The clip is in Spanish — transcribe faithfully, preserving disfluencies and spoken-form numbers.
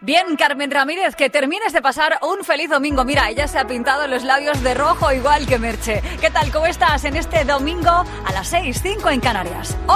Bien, Carmen Ramírez, que termines de pasar un feliz domingo. Mira, ella se ha pintado los labios de rojo igual que Merche. ¿Qué tal? ¿Cómo estás en este domingo a las seis, cinco en Canarias?